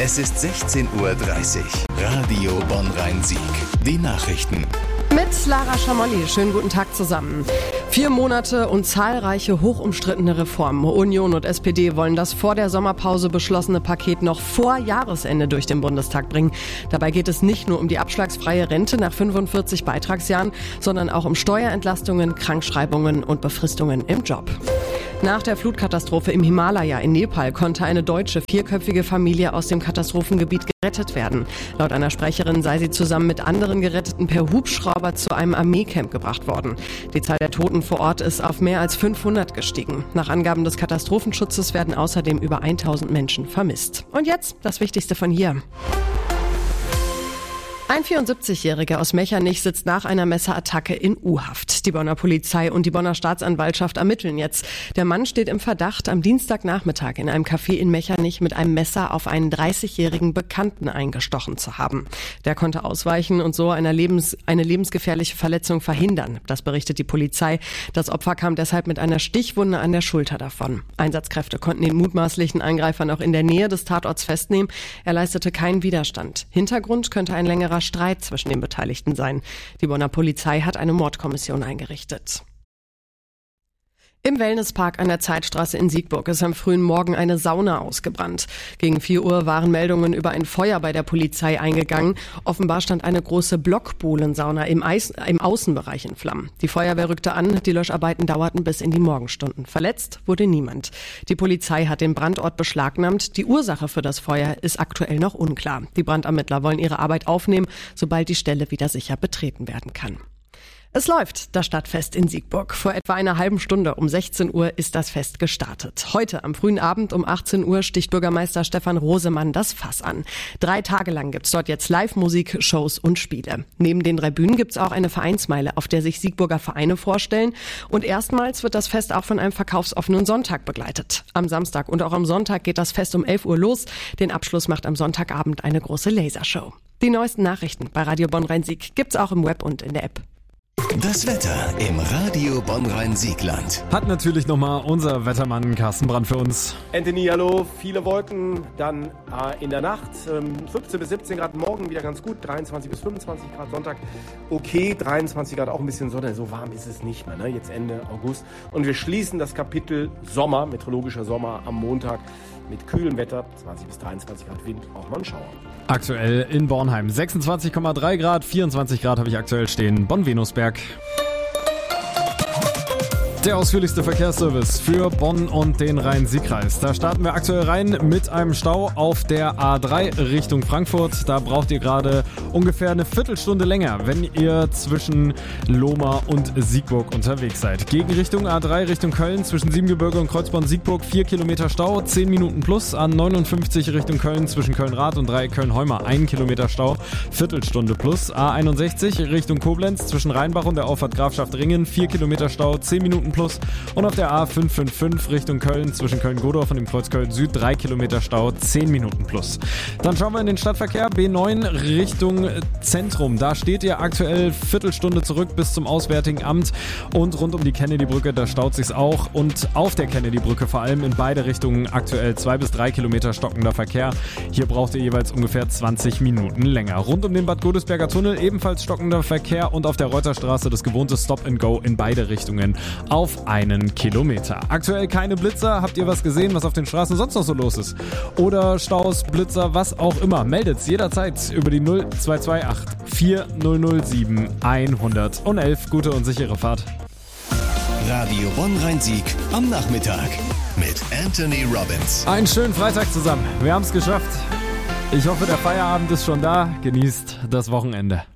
Es ist 16:30 Uhr. Radio Bonn-Rhein-Sieg. Die Nachrichten. Mit Lara Schamolli. Schönen guten Tag zusammen. 4 Monate und zahlreiche hochumstrittene Reformen. Union und SPD wollen das vor der Sommerpause beschlossene Paket noch vor Jahresende durch den Bundestag bringen. Dabei geht es nicht nur um die abschlagsfreie Rente nach 45 Beitragsjahren, sondern auch um Steuerentlastungen, Krankschreibungen und Befristungen im Job. Nach der Flutkatastrophe im Himalaya in Nepal konnte eine deutsche 4-köpfige Familie aus dem Katastrophengebiet gerettet werden. Laut einer Sprecherin sei sie zusammen mit anderen Geretteten per Hubschrauber zu einem Armeecamp gebracht worden. Die Zahl der Toten vor Ort ist auf mehr als 500 gestiegen. Nach Angaben des Katastrophenschutzes werden außerdem über 1000 Menschen vermisst. Und jetzt das Wichtigste von hier. Ein 74-Jähriger aus Mechernich sitzt nach einer Messerattacke in U-Haft. Die Bonner Polizei und die Bonner Staatsanwaltschaft ermitteln jetzt. Der Mann steht im Verdacht, am Dienstagnachmittag in einem Café in Mechernich mit einem Messer auf einen 30-jährigen Bekannten eingestochen zu haben. Der konnte ausweichen und so eine lebensgefährliche Verletzung verhindern. Das berichtet die Polizei. Das Opfer kam deshalb mit einer Stichwunde an der Schulter davon. Einsatzkräfte konnten den mutmaßlichen Angreifer noch in der Nähe des Tatorts festnehmen. Er leistete keinen Widerstand. Hintergrund könnte ein längerer Streit zwischen den Beteiligten sein. Die Bonner Polizei hat eine Mordkommission eingerichtet. Im Wellnesspark an der Zeitstraße in Siegburg ist am frühen Morgen eine Sauna ausgebrannt. Gegen 4 Uhr waren Meldungen über ein Feuer bei der Polizei eingegangen. Offenbar stand eine große Blockbohlensauna im Außenbereich in Flammen. Die Feuerwehr rückte an, die Löscharbeiten dauerten bis in die Morgenstunden. Verletzt wurde niemand. Die Polizei hat den Brandort beschlagnahmt. Die Ursache für das Feuer ist aktuell noch unklar. Die Brandermittler wollen ihre Arbeit aufnehmen, sobald die Stelle wieder sicher betreten werden kann. Es läuft, das Stadtfest in Siegburg. Vor etwa einer halben Stunde um 16 Uhr ist das Fest gestartet. Heute am frühen Abend um 18 Uhr sticht Bürgermeister Stefan Rosemann das Fass an. 3 Tage lang gibt's dort jetzt Live-Musik, Shows und Spiele. Neben den 3 Bühnen gibt's auch eine Vereinsmeile, auf der sich Siegburger Vereine vorstellen. Und erstmals wird das Fest auch von einem verkaufsoffenen Sonntag begleitet. Am Samstag und auch am Sonntag geht das Fest um 11 Uhr los. Den Abschluss macht am Sonntagabend eine große Lasershow. Die neuesten Nachrichten bei Radio Bonn-Rhein-Sieg gibt's auch im Web und in der App. Das Wetter im Radio Bonn-Rhein-Siegland. Hat natürlich nochmal unser Wettermann Carsten Brandt für uns. Anthony, hallo. Viele Wolken, dann in der Nacht 15 bis 17 Grad, morgen wieder ganz gut, 23 bis 25 Grad, Sonntag okay, 23 Grad, auch ein bisschen Sonne, so warm ist es nicht mehr, ne? Jetzt Ende August. Und wir schließen das Kapitel Sommer, meteorologischer Sommer, am Montag mit kühlem Wetter, 20 bis 23 Grad Wind, auch mal ein Schauer. Aktuell in Bornheim 26,3 Grad, 24 Grad habe ich aktuell stehen, Bonn-Venusberg. Der ausführlichste Verkehrsservice für Bonn und den Rhein-Sieg-Kreis. Da starten wir aktuell rein mit einem Stau auf der A3 Richtung Frankfurt. Da braucht ihr gerade ungefähr eine Viertelstunde länger, wenn ihr zwischen Lohmar und Siegburg unterwegs seid. Gegenrichtung A3 Richtung Köln zwischen Siebengebirge und Kreuzborn-Siegburg 4 Kilometer Stau, 10 Minuten plus. A59 Richtung Köln zwischen Köln-Rath und Dreieck Köln-Heumer 1 Kilometer Stau, Viertelstunde plus. A61 Richtung Koblenz zwischen Rheinbach und der Auffahrt Grafschaft Ringen 4 Kilometer Stau, 10 Minuten plus. Und auf der A555 Richtung Köln zwischen Köln-Godorf und dem Kreuz Köln-Süd 3 Kilometer Stau, 10 Minuten plus. Dann schauen wir in den Stadtverkehr. B9 Richtung Zentrum. Da steht ihr aktuell Viertelstunde zurück bis zum Auswärtigen Amt. Und rund um die Kennedy-Brücke, da staut sich's auch. Und auf der Kennedy-Brücke vor allem in beide Richtungen aktuell 2 bis 3 Kilometer stockender Verkehr. Hier braucht ihr jeweils ungefähr 20 Minuten länger. Rund um den Bad Godesberger Tunnel ebenfalls stockender Verkehr und auf der Reuterstraße das gewohnte Stop-and-Go in beide Richtungen auf 1 Kilometer. Aktuell keine Blitzer. Habt ihr was gesehen, was auf den Straßen sonst noch so los ist? Oder Staus, Blitzer, was auch immer. Meldet's jederzeit über die 0228 4007 111. Gute und sichere Fahrt. Radio Bonn-Rhein-Sieg am Nachmittag mit Anthony Robbins. Einen schönen Freitag zusammen. Wir haben's geschafft. Ich hoffe, der Feierabend ist schon da. Genießt das Wochenende.